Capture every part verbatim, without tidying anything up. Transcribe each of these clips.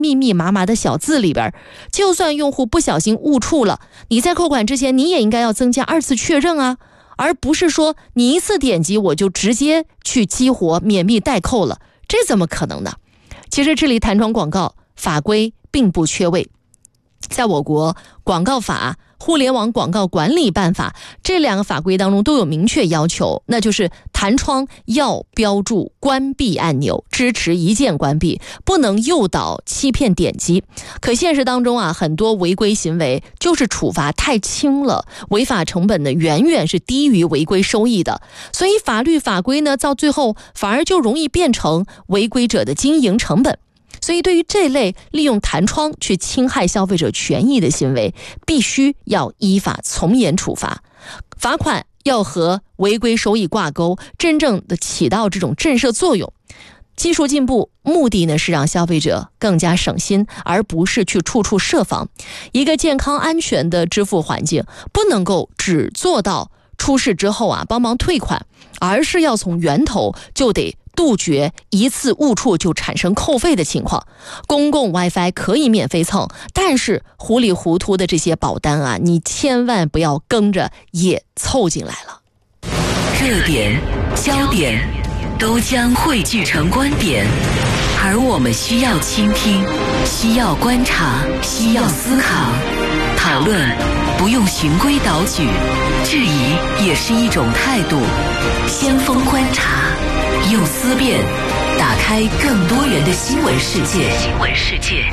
密密麻麻的小字里边，就算用户不小心误触了，你在扣款之前你也应该要增加二次确认啊，而不是说你一次点击我就直接去激活免密代扣了，这怎么可能呢？其实治理弹窗广告法规并不缺位，在我国广告法、互联网广告管理办法这两个法规当中都有明确要求，那就是弹窗要标注关闭按钮，支持一键关闭，不能诱导欺骗点击。可现实当中啊，很多违规行为就是处罚太轻了，违法成本呢远远是低于违规收益的，所以法律法规呢到最后反而就容易变成违规者的经营成本。所以对于这类利用弹窗去侵害消费者权益的行为，必须要依法从严处罚，罚款要和违规收益挂钩，真正的起到这种震慑作用。技术进步目的呢是让消费者更加省心，而不是去处处设防。一个健康安全的支付环境不能够只做到出事之后啊帮忙退款，而是要从源头就得杜绝一次误触就产生扣费的情况。公共 WiFi 可以免费蹭，但是糊里糊涂的这些保单啊，你千万不要跟着也凑进来了。 热点、焦点都将汇聚成观点，而我们需要倾听，需要观察，需要思考。讨论不用循规蹈矩，质疑也是一种态度。先锋观察，用思辨打开更多元的新闻世界。新闻世界。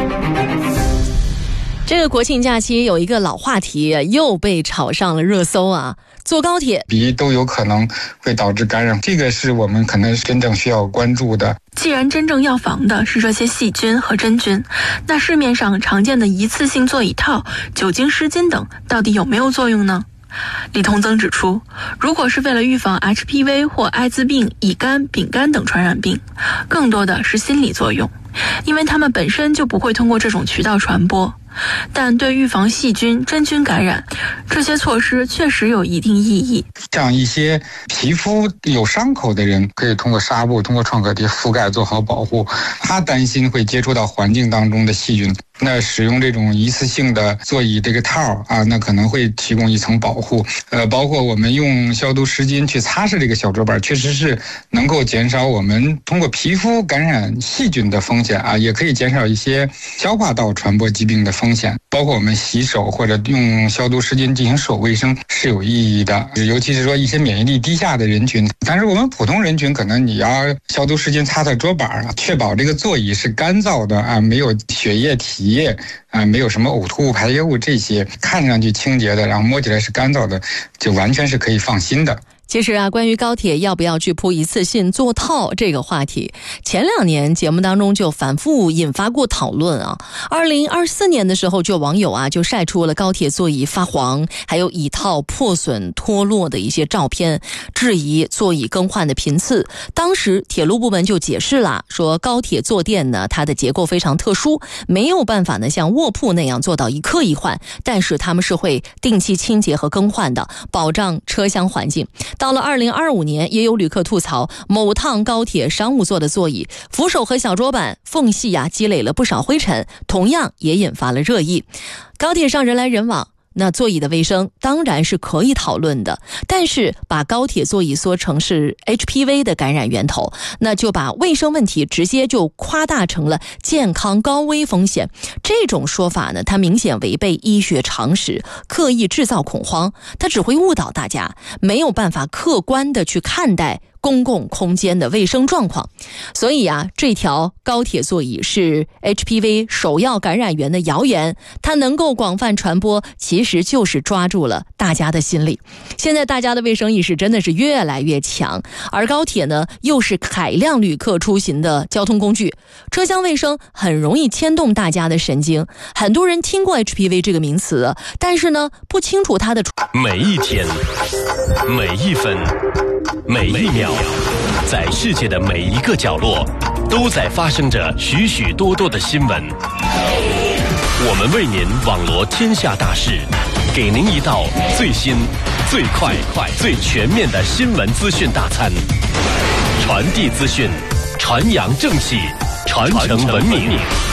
这个国庆假期有一个老话题又被炒上了热搜啊，坐高铁鼻都有可能会导致感染，这个是我们可能真正需要关注的。 既然真正要防的是这些细菌和真菌，那市面上常见的一次性座椅套、酒精湿巾等到底有没有作用呢？李同增指出，如果是为了预防 H P V 或艾滋病、乙肝、丙肝等传染病，更多的是心理作用，因为它们本身就不会通过这种渠道传播。但对预防细菌、真菌感染，这些措施确实有一定意义。 像一些皮肤有伤口的人，可以通过纱布、通过创可贴覆盖做好保护。他担心会接触到环境当中的细菌，那使用这种一次性的座椅这个套啊，那可能会提供一层保护。呃，包括我们用消毒湿巾去擦拭这个小桌板，确实是能够减少我们通过皮肤感染细菌的风险啊，也可以减少一些消化道传播疾病的风险。包括我们洗手或者用消毒湿巾进行手卫生是有意义的，尤其是说一些免疫力低下的人群。但是我们普通人群可能你要消毒湿巾擦擦桌板啊，确保这个座椅是干燥的啊，没有血液体液啊，没有什么呕吐物排泄物，这些看上去清洁的，然后摸起来是干燥的，就完全是可以放心的。 其实啊，关于高铁要不要去铺一次性座套这个话题，前两年节目当中就反复引发过讨论啊。二零二四年的时候，就网友啊就晒出了高铁座椅发黄，还有椅套破损脱落的一些照片，质疑座椅更换的频次。当时铁路部门就解释了，说高铁坐垫呢，它的结构非常特殊，没有办法呢像卧铺那样做到一刻一换，但是他们是会定期清洁和更换的，保障车厢环境。到了二零二五年，也有旅客吐槽某趟高铁商务座的座椅扶手和小桌板缝隙呀、啊、积累了不少灰尘，同样也引发了热议。高铁上人来人往，那座椅的卫生当然是可以讨论的，但是把高铁座椅说成是 H P V 的感染源头，那就把卫生问题直接就夸大成了健康高危风险。这种说法呢，它明显违背医学常识，刻意制造恐慌，它只会误导大家，没有办法客观的去看待公共空间的卫生状况。所以啊，这条高铁座椅是 H P V 首要感染源的谣言，它能够广泛传播，其实就是抓住了大家的心理。现在大家的卫生意识真的是越来越强，而高铁呢又是海量旅客出行的交通工具，车厢卫生很容易牵动大家的神经。很多人听过 H P V 这个名词，但是呢不清楚它的每一天、每一分、每一秒，在世界的每一个角落都在发生着许许多多的新闻。我们为您网罗天下大事，给您一道最新、最快、最全面的新闻资讯大餐，传递资讯，传扬正气，传承文明。